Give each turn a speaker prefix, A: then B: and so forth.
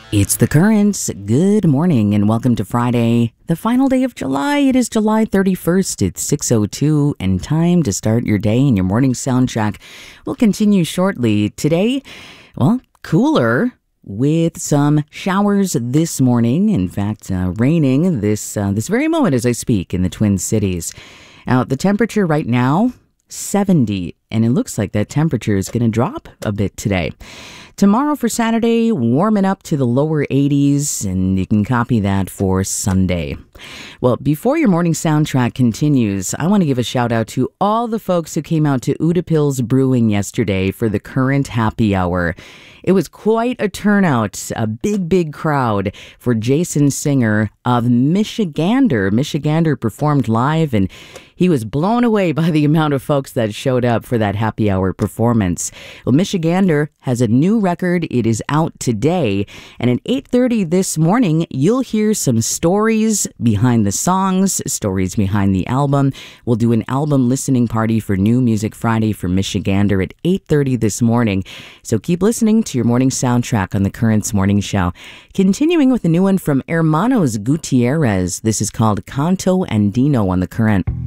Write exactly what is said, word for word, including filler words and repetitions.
A: It's The Currents. Good morning and welcome to Friday, the final day of July. It is July thirty-first. It's six oh two and time to start your day, and your morning soundtrack will continue shortly. Today, well, cooler with some showers this morning. In fact, uh, raining this, uh, this very moment as I speak in the Twin Cities. Now, the temperature right now, seventy, and it looks like that temperature is going to drop a bit today. Tomorrow for Saturday, warming up to the lower eighties, and you can copy that for Sunday. Well, before your morning soundtrack continues, I want to give a shout out to all the folks who came out to Utapils Brewing yesterday for the Current Happy Hour. It was quite a turnout, a big, big crowd for Jason Singer of Michigander. Michigander performed live, and he was blown away by the amount of folks that showed up for that happy hour performance. Well, Michigander has a new record. It is out today, and at eight thirty this morning, you'll hear some stories behind the songs, stories behind the album. We'll do an album listening party for New Music Friday for Michigander at eight thirty this morning. So keep listening to your morning soundtrack on the Currents Morning Show. Continuing with a new one from Hermanos Gutierrez. This is called Canto Andino on the Current.